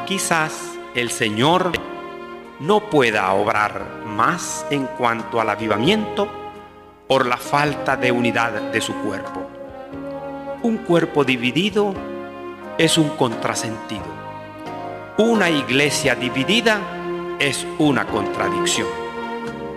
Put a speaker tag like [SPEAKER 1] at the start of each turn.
[SPEAKER 1] Quizás el Señor no pueda obrar más en cuanto al avivamiento por la falta de unidad de su cuerpo. Un cuerpo dividido es un contrasentido. Una iglesia dividida es una contradicción.